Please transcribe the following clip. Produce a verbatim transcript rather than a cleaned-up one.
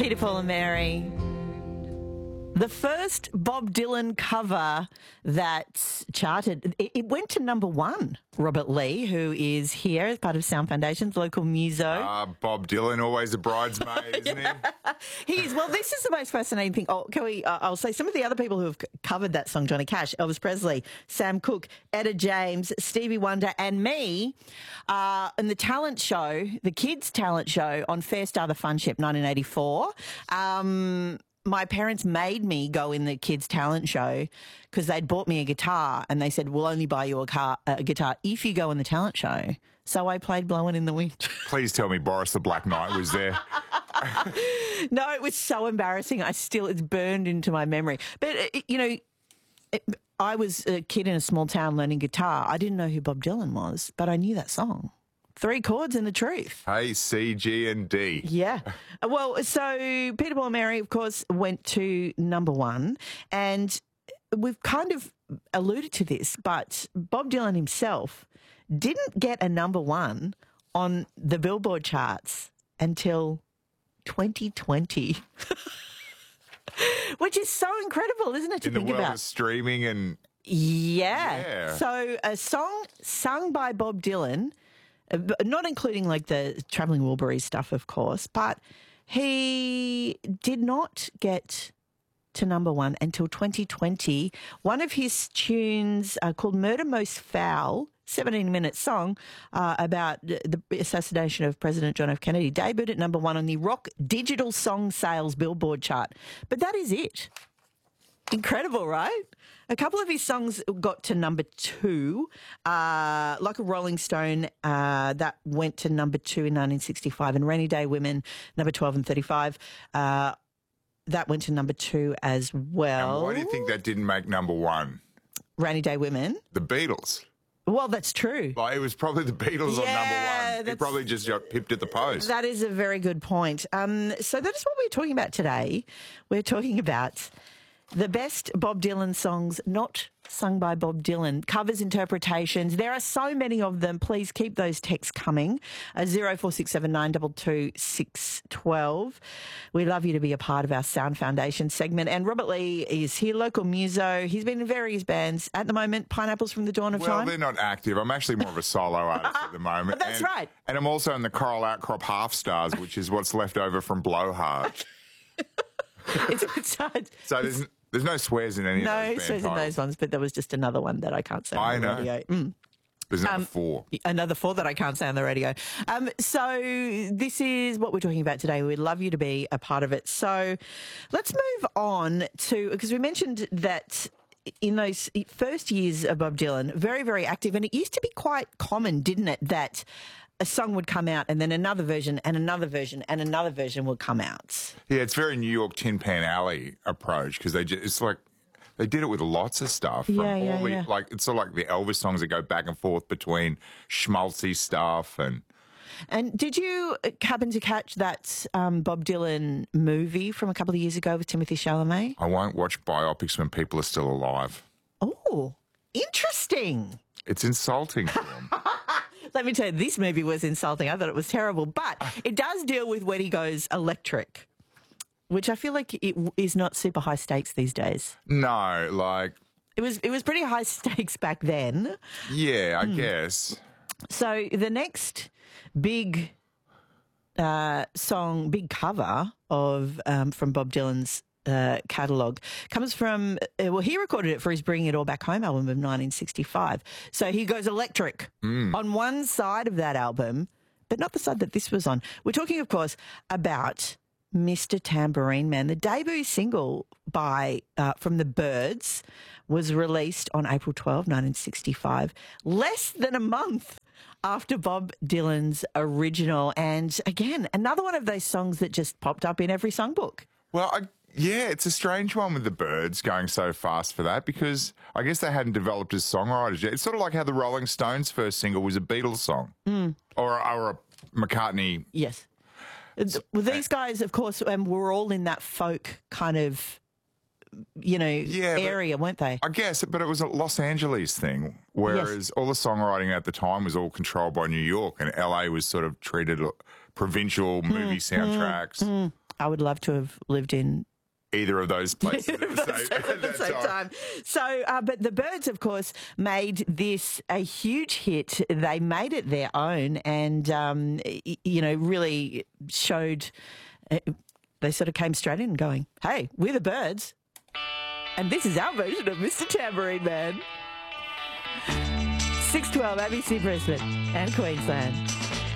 Peter, Paul and Mary. The first Bob Dylan cover that charted, it, it went to number one. Robert Lee, who is here as part of Sound Foundation's local muso. Ah, uh, Bob Dylan, always a bridesmaid, isn't he? He is. Well, this is the most fascinating thing. Oh, can we? Uh, I'll say some of the other people who have c- covered that song: Johnny Cash, Elvis Presley, Sam Cooke, Etta James, Stevie Wonder, and me. Uh, in the talent show, the kids' talent show on Fair Star the Fun Ship, nineteen eighty-four. Um, My parents made me go in the kids' talent show because they'd bought me a guitar and they said, we'll only buy you a, car, a guitar if you go in the talent show. So I played Blowin' in the Wind. Please tell me Boris the Black Knight was there. No, it was so embarrassing. I still, it's burned into my memory. But, uh, you know, it, I was a kid in a small town learning guitar. I didn't know who Bob Dylan was, but I knew that song. Three chords and the truth. A, C, G, and D. Yeah. Well, so Peter, Paul and Mary, of course, went to number one. And we've kind of alluded to this, but Bob Dylan himself didn't get a number one on the Billboard charts until twenty twenty. Which is so incredible, isn't it, to In think the world about? of streaming and... Yeah. Yeah. So a song sung by Bob Dylan, uh, not including like the Travelling Wilburys stuff, of course, but he did not get to number one until twenty twenty. One of his tunes uh, called Murder Most Foul, seventeen-minute song uh, about the assassination of President John F. Kennedy, debuted at number one on the Rock Digital Song Sales Billboard chart. But that is it. Incredible, right? A couple of his songs got to number two, uh, like a Rolling Stone, uh, that went to number two in nineteen sixty-five, and Rainy Day Women, number twelve and thirty-five, uh, that went to number two as well. And why do you think that didn't make number one? Rainy Day Women? The Beatles. Well, that's true. Like, it was probably the Beatles Yeah, on number one. It that's- probably just got pipped at the post. That is a very good point. Um, so that is what we're talking about today. We're talking about the best Bob Dylan songs not sung by Bob Dylan, covers, interpretations. There are so many of them. Please keep those texts coming. Uh, zero four six seven nine two two six one two. We'd love you to be a part of our Sound Foundation segment. And Robert Lee is here, local muso. He's been in various bands at the moment. Pineapples from the Dawn of Well, Time. they're not active. I'm actually more of a solo artist at the moment. That's and, right. And I'm also in the Coral Outcrop Half Stars, which is what's left over from Blowhard. it's, it's hard. So there's, there's no swears in any No of those band swears in titles. those ones, but there was just another one that I can't say on I the know. radio. Mm. There's number Um, four. Another four that I can't say on the radio. Um, so this is what we're talking about today. We'd love you to be a part of it. So let's move on to, because we mentioned that in those first years of Bob Dylan, very, very active. And it used to be quite common, didn't it, that a song would come out and then another version and another version and another version would come out. Yeah, it's very New York Tin Pan Alley approach because they just, it's like, they did it with lots of stuff. From Yeah, yeah, all the, yeah. Like, it's sort of like the Elvis songs that go back and forth between schmaltzy stuff and... And did you happen to catch that um, Bob Dylan movie from a couple of years ago with Timothy Chalamet? I won't watch biopics when people are still alive. Oh, interesting. It's insulting to them. Let me tell you, this movie was insulting. I thought it was terrible. But it does deal with when he goes electric, which I feel like it is not super high stakes these days. No, like, It was it was pretty high stakes back then. yeah, Hmm. I guess. So the next big uh, song, big cover of um, from Bob Dylan's uh, catalogue comes from, uh, well, he recorded it for his Bringing It All Back Home album of nineteen sixty-five. So he goes electric on one side of that album, but not the side that this was on. We're talking, of course, about Mister Tambourine Man. The debut single by uh, from the Byrds was released on April twelfth, nineteen sixty-five, less than a month after Bob Dylan's original. And again, another one of those songs that just popped up in every songbook. Well, I, yeah, it's a strange one with the Byrds going so fast for that because I guess they hadn't developed as songwriters yet. It's sort of like how the Rolling Stones' first single was a Beatles song or, or a McCartney. Yes. Well, these guys, of course, um, were all in that folk kind of, you know, Yeah, but- area, weren't they? I guess, but it was a Los Angeles thing, whereas all the songwriting at the time was all controlled by New York, and L A was sort of treated provincial movie soundtracks. I would love to have lived in Either of those places at the same, at the that same time. So, uh, but the Byrds, of course, made this a huge hit. They made it their own, and um, y- you know, really showed. Uh, they sort of came straight in, going, "Hey, we're the Byrds, and this is our version of Mister Tambourine Man." six twelve, A B C Brisbane and Queensland.